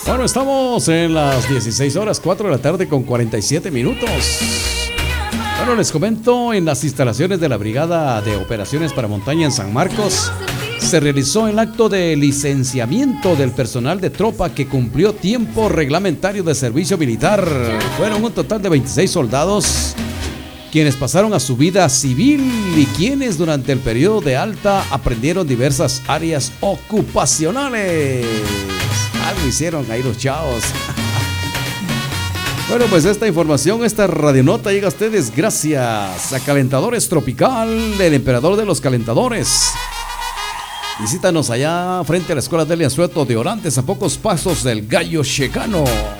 Bueno, estamos en las 16 horas, 4 de la tarde con 47 minutos. Bueno, les comento, en las instalaciones de la Brigada de Operaciones para Montaña en San Marcos, se realizó el acto de licenciamiento del personal de tropa que cumplió tiempo reglamentario de servicio militar. Fueron un total de 26 soldados quienes pasaron a su vida civil y quienes durante el periodo de alta aprendieron diversas áreas ocupacionales. Algo hicieron ahí los chavos. Bueno, pues esta información, esta radionota llega a ustedes gracias a Calentadores Tropical, el emperador de los calentadores. Visítanos allá frente a la Escuela Delia Sueto de Orantes, a pocos pasos del Gallo Checano.